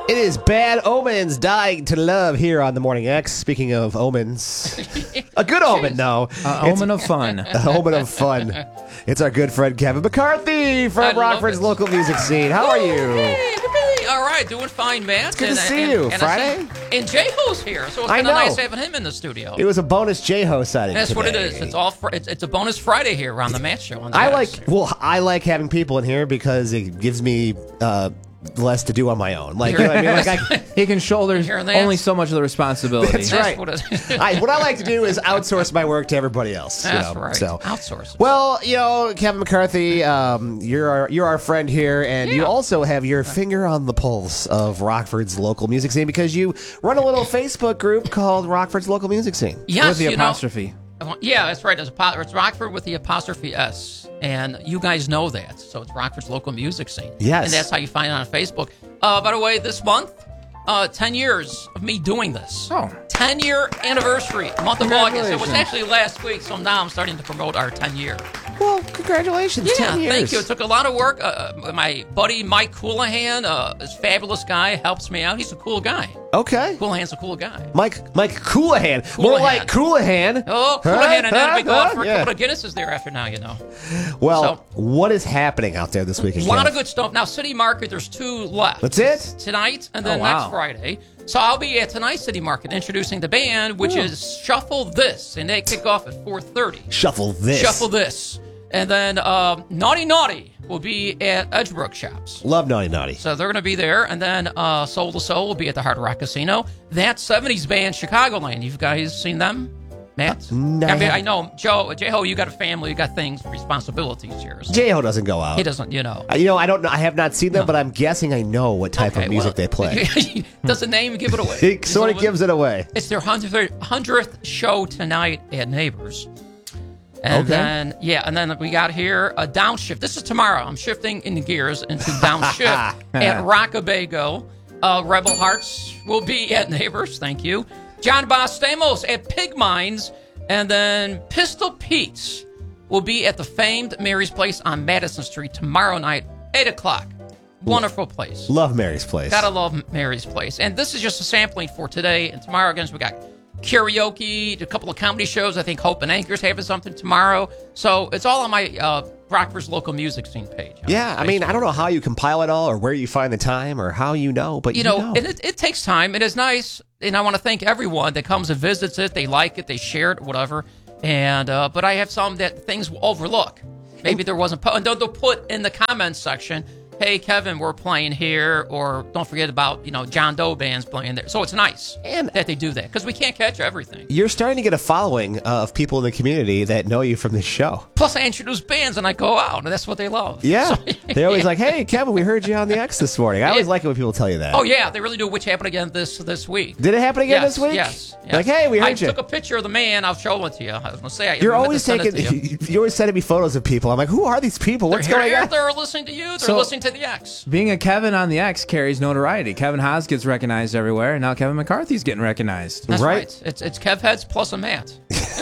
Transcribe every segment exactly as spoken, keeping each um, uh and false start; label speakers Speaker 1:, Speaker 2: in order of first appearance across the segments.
Speaker 1: It is Bad Omens, Dying to Love here on the Morning X. Speaking of omens, a good omen, though.
Speaker 2: An omen of fun.
Speaker 1: An omen of fun. It's our good friend Kevin McCarthy from Rockford's local music scene. How are you?
Speaker 3: Hey, all right, doing fine, man.
Speaker 1: It's good
Speaker 3: and,
Speaker 1: to see
Speaker 3: and,
Speaker 1: you.
Speaker 3: And
Speaker 1: Friday?
Speaker 3: And J-Ho's here, so it's
Speaker 1: I
Speaker 3: kind of
Speaker 1: know.
Speaker 3: nice having him in the studio.
Speaker 1: It was a bonus J-Ho sighting
Speaker 3: That's
Speaker 1: today.
Speaker 3: what it is. It's all. Fr- it's, it's a bonus Friday here around the Matt Show. On the
Speaker 1: I
Speaker 3: Matt
Speaker 1: like.
Speaker 3: Show.
Speaker 1: Well, I like having people in here because it gives me uh, less to do on my own. Like, you know what I mean? Like, I,
Speaker 2: He can shoulder
Speaker 3: Here and
Speaker 2: only
Speaker 3: there.
Speaker 2: so much of the responsibility.
Speaker 1: That's
Speaker 3: That's
Speaker 1: right.
Speaker 3: what, it,
Speaker 1: I, what I like to do is outsource my work to everybody else. you
Speaker 3: that's
Speaker 1: know,
Speaker 3: right.
Speaker 1: So.
Speaker 3: Outsource.
Speaker 1: Well, you know, Kevin McCarthy, um, you're our, you're our friend here, and you
Speaker 3: Yeah.
Speaker 1: also have your finger on the pulse of Rockford's local music scene because you run a little Facebook group called Rockford's Local Music Scene.
Speaker 3: yes,
Speaker 2: With the
Speaker 3: you know-
Speaker 2: apostrophe.
Speaker 3: Yeah, that's right. It's, apo- it's Rockford with the apostrophe S, and you guys know that. So it's Rockford's local music scene.
Speaker 1: Yes.
Speaker 3: And that's how you find it on Facebook. Uh, by the way, this month, uh, ten years of me doing this.
Speaker 2: Oh.
Speaker 3: ten-year anniversary, month of August. It was
Speaker 2: Congratulations.
Speaker 3: actually last week, so now I'm starting to promote our ten-year.
Speaker 1: Well, congratulations.
Speaker 3: Yeah,
Speaker 1: ten years.
Speaker 3: thank you. It took a lot of work. Uh, my buddy Mike Coolahan, uh, this fabulous guy, helps me out. He's a cool guy.
Speaker 1: Okay.
Speaker 3: Coolahan's a cool guy.
Speaker 1: Mike Mike Coolahan. More
Speaker 3: Coolahan.
Speaker 1: like Coolahan.
Speaker 3: Oh,
Speaker 1: Huh?
Speaker 3: Coolahan, and then
Speaker 1: Huh?
Speaker 3: we go out
Speaker 1: Huh?
Speaker 3: for a
Speaker 1: Yeah.
Speaker 3: couple of Guinnesses there after now, you know.
Speaker 1: Well,
Speaker 3: So-
Speaker 1: what is happening out there this weekend?
Speaker 3: A lot
Speaker 1: Kev?
Speaker 3: of good stuff. Now, City Market, there's two left.
Speaker 1: That's it?
Speaker 3: Tonight and then
Speaker 2: Oh, wow.
Speaker 3: next Friday. So I'll be at tonight's City Market introducing the band, which
Speaker 1: Oh.
Speaker 3: is Shuffle This, and they kick off at four thirty.
Speaker 1: Shuffle this.
Speaker 3: Shuffle This. And then um, Naughty Naughty will be at Edgebrook Shops.
Speaker 1: Love Naughty Naughty.
Speaker 3: So they're going to be there. And then uh, Soul to Soul will be at the Hard Rock Casino. That seventies band, Chicagoland. You guys seen them? Matt?
Speaker 1: no, I
Speaker 3: I mean,
Speaker 1: haven't.
Speaker 3: I know, Joe, J-Ho, you got a family, you got things, responsibilities here. So
Speaker 1: J-Ho doesn't go out.
Speaker 3: he doesn't, you know.
Speaker 1: Uh, You know, I don't know. I have not seen them, but I'm guessing I know what type
Speaker 3: Okay,
Speaker 1: of music
Speaker 3: well,
Speaker 1: they play.
Speaker 3: Does the name give it away?
Speaker 1: It sort of gives it away.
Speaker 3: It's their hundredth show tonight at Neighbors. And
Speaker 1: Okay.
Speaker 3: then, yeah, and then we got here a downshift. This is tomorrow. I'm shifting in gears into downshift at Rockabago. Uh, Rebel Hearts will be at Neighbors. Thank you. John Boss Stamos at Pig Mines. And then Pistol Pete's will be at the famed Mary's Place on Madison Street tomorrow night, eight o'clock. Wonderful place.
Speaker 1: Love Mary's Place.
Speaker 3: Gotta love Mary's Place. And this is just a sampling for today. And tomorrow, again, we got karaoke, a couple of comedy shows. I think Hope and Anchor's having something tomorrow. So it's all on my uh, Rockford's local music scene page. on
Speaker 1: Yeah, I mean, I don't know how you compile it all or where you find the time or how you know, but you,
Speaker 3: You know, and it, it takes time. It is nice. And I want to thank everyone that comes and visits it. They like it. They share it, whatever. And uh, but I have some that things will overlook. Maybe there wasn't. Po- and they'll, they'll put in the comments section, hey, Kevin, we're playing here, or don't forget about, you know, John Doe band's playing there. So it's nice
Speaker 1: And-
Speaker 3: that they do that because we can't catch everything.
Speaker 1: You're starting to get a following uh, of people in the community that know you from this show.
Speaker 3: Plus, I introduce bands and I go out, and that's what they love.
Speaker 1: Yeah.
Speaker 3: So-
Speaker 1: They're always like, hey, Kevin, we heard you on the X this morning. I always
Speaker 3: Yeah.
Speaker 1: like it when people tell you that.
Speaker 3: Oh, yeah, they really do, which happened again this this week.
Speaker 1: Did it happen again
Speaker 3: yes,
Speaker 1: this week?
Speaker 3: Yes, yes.
Speaker 1: Like, hey, we heard
Speaker 3: I
Speaker 1: you.
Speaker 3: took a picture of the man. I'll show it to you. I was going to say, I
Speaker 1: You're
Speaker 3: meant to
Speaker 1: always
Speaker 3: send it
Speaker 1: taking,
Speaker 3: to you.
Speaker 1: you're always sending me photos of people. I'm like, who are these people? What's
Speaker 3: They're
Speaker 1: going
Speaker 3: here,
Speaker 1: on?
Speaker 3: they're listening to you. They're
Speaker 2: So-
Speaker 3: listening to the X.
Speaker 2: Being a Kevin on the X carries notoriety. Kevin Haas gets recognized everywhere, and now Kevin McCarthy's getting recognized.
Speaker 3: That's
Speaker 1: Right.
Speaker 3: right. It's it's Kev Heads plus a Matt.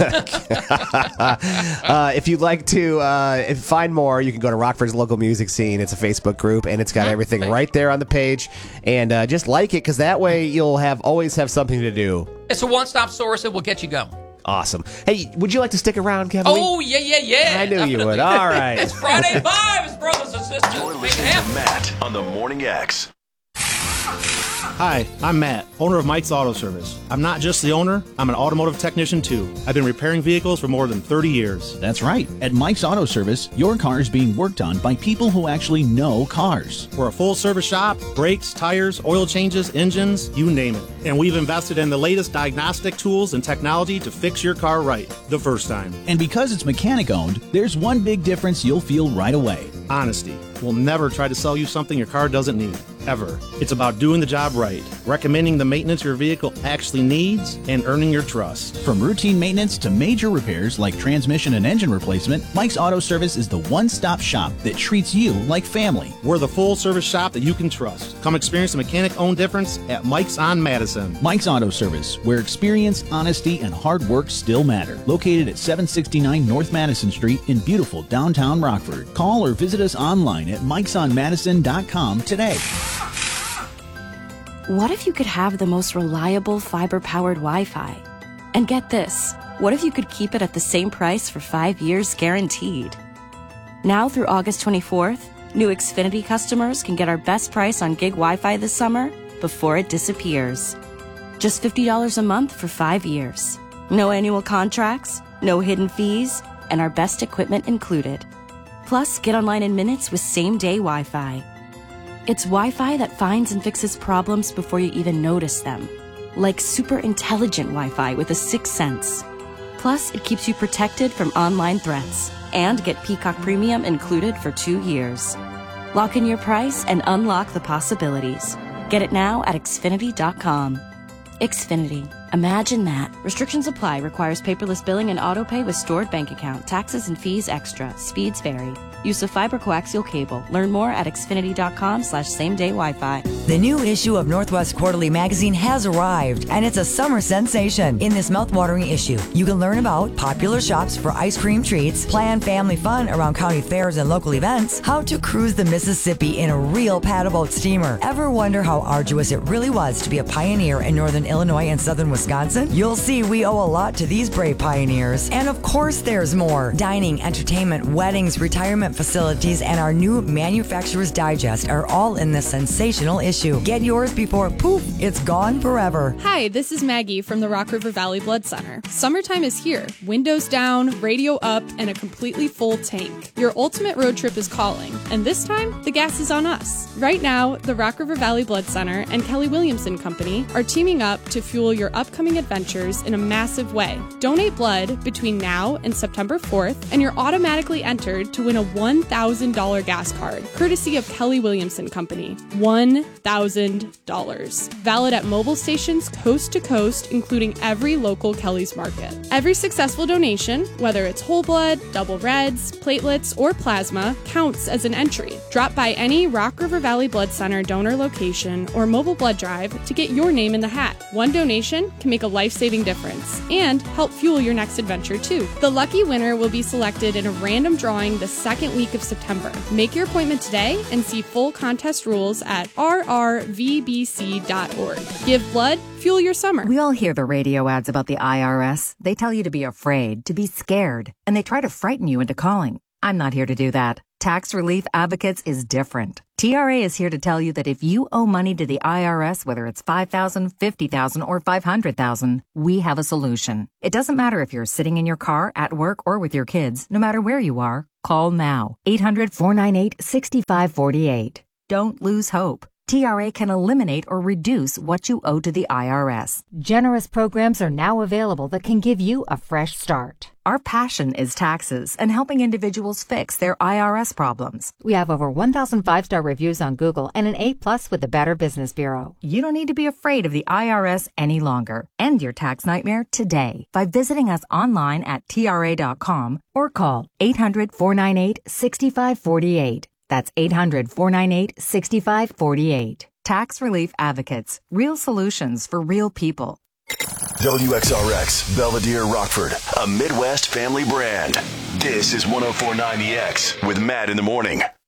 Speaker 1: Uh, if you'd like to uh, if- find more, you can go to Rockford's Local Music Scene. It's a Facebook group, and it's got everything right there on the page. And uh, just like it, because that way you'll have always have something to do.
Speaker 3: It's a one-stop source that will get you going.
Speaker 1: Awesome. Hey, would you like to stick around, Kevin?
Speaker 3: Oh, yeah, yeah, yeah.
Speaker 1: I knew you
Speaker 3: Definitely.
Speaker 1: would. All right.
Speaker 3: It's Friday Vibes, brothers and sisters.
Speaker 4: You're
Speaker 3: Make it
Speaker 4: listening to
Speaker 3: happen.
Speaker 4: Matt on the Morning X.
Speaker 5: Hi, I'm Matt, owner of Mike's Auto Service. I'm not just the owner, I'm an automotive technician too. I've been repairing vehicles for more than thirty years.
Speaker 6: That's right. At Mike's Auto Service, your car is being worked on by people who actually know cars.
Speaker 5: We're a full service shop, brakes, tires, oil changes, engines, you name it. And we've invested in the latest diagnostic tools and technology to fix your car right the first time.
Speaker 6: And because it's mechanic owned, there's one big difference you'll feel right away.
Speaker 5: Honesty. We'll never try to sell you something your car doesn't need, ever. It's about doing the job right, recommending the maintenance your vehicle actually needs, and earning your trust.
Speaker 6: From routine maintenance to major repairs like transmission and engine replacement, Mike's Auto Service is the one-stop shop that treats you like family.
Speaker 5: We're the full service shop that you can trust. Come experience the mechanic owned difference at Mike's on Madison.
Speaker 6: Mike's Auto Service, where experience, honesty, and hard work still matter. Located at seven sixty-nine North Madison Street in beautiful downtown Rockford. Call or visit us online at mikes on madison dot com today.
Speaker 7: what if you could have the most reliable fiber-powered Wi-Fi? And get this, what if you could keep it at the same price for five years guaranteed? Now through August twenty-fourth, new Xfinity customers can get our best price on gig Wi-Fi this summer before it disappears. Just fifty dollars a month for five years. No annual contracts, no hidden fees, and our best equipment included. Plus, get online in minutes with same-day Wi-Fi. It's Wi-Fi that finds and fixes problems before you even notice them. Like super intelligent Wi-Fi with a sixth sense. Plus, it keeps you protected from online threats. And get Peacock Premium included for two years. Lock in your price and unlock the possibilities. Get it now at Xfinity dot com. Xfinity. Imagine that. Restrictions apply. Requires paperless billing and autopay with stored bank account. Taxes and fees extra. Speeds vary. Use of fiber coaxial cable. Learn more at Xfinity dot com slash same day Wi-Fi.
Speaker 8: The new issue of Northwest Quarterly magazine has arrived, and it's a summer sensation. In this mouthwatering issue, you can learn about popular shops for ice cream treats, plan family fun around county fairs and local events, how to cruise the Mississippi in a real paddleboat steamer. Ever wonder how arduous it really was to be a pioneer in northern Illinois and southern Wisconsin? You'll see we owe a lot to these brave pioneers. And of course there's more. Dining, entertainment, weddings, retirement facilities, and our new Manufacturer's Digest are all in this sensational issue. Get yours before, poof, it's gone forever.
Speaker 9: Hi, this is Maggie from the Rock River Valley Blood Center. Summertime is here. Windows down, radio up, and a completely full tank. Your ultimate road trip is calling, and this time, the gas is on us. Right now, the Rock River Valley Blood Center and Kelly Williamson Company are teaming up to fuel your upcoming adventures in a massive way. Donate blood between now and September fourth, and you're automatically entered to win a one thousand dollars gas card, courtesy of Kelly Williamson Company. one thousand dollars. Valid at mobile stations coast to coast, including every local Kelly's Market. Every successful donation, whether it's whole blood, double reds, platelets, or plasma, counts as an entry. Drop by any Rock River Valley Blood Center donor location or mobile blood drive to get your name in the hat. One donation can make a life-saving difference and help fuel your next adventure too. The lucky winner will be selected in a random drawing the second week of September. Make your appointment today and see full contest rules at r r v b c dot org. Give blood, fuel your summer.
Speaker 10: We all hear the radio ads about the I R S. They tell you to be afraid, to be scared, and they try to frighten you into calling. I'm not here to do that. Tax Relief Advocates is different. T R A is here to tell you that if you owe money to the I R S, whether it's five thousand dollars, fifty thousand dollars, or five hundred thousand dollars, we have a solution. It doesn't matter if you're sitting in your car, at work, or with your kids. No matter where you are, call now. eight hundred, four nine eight, six five four eight. Don't lose hope. T R A can eliminate or reduce what you owe to the I R S.
Speaker 11: Generous programs are now available that can give you a fresh start.
Speaker 10: Our passion is taxes and helping individuals fix their I R S problems.
Speaker 11: We have over one thousand five-star reviews on Google and an A plus with the Better Business Bureau.
Speaker 10: You don't need to be afraid of the I R S any longer. End your tax nightmare today by visiting us online at T R A dot com or call eight hundred, four nine eight, six five four eight. That's eight hundred, four nine eight, six five four eight. Tax Relief Advocates. Real solutions for real people.
Speaker 4: W X R X, Belvedere, Rockford, a Midwest family brand. This is one oh four point nine The X with Matt in the morning.